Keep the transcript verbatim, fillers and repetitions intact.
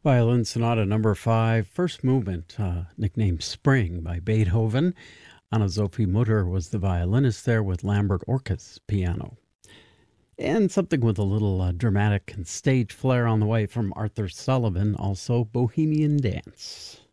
Violin Sonata Number Five, first movement, uh, nicknamed Spring by Beethoven. Anna Sophie Mutter was the violinist there with Lambert Orkes piano. And something with a little uh, dramatic and stage flair on the way from Arthur Sullivan, also Bohemian Dance.